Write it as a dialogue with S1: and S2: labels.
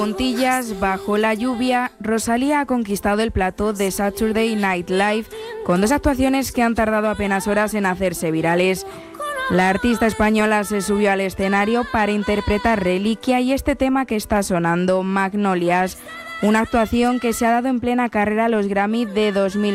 S1: Puntillas, bajo la lluvia, Rosalía ha conquistado el plató de Saturday Night Live con 2 actuaciones que han tardado apenas horas en hacerse virales. La artista española se subió al escenario para interpretar Reliquia y este tema que está sonando, Magnolias, una actuación que se ha dado en plena carrera a los Grammy de 2000.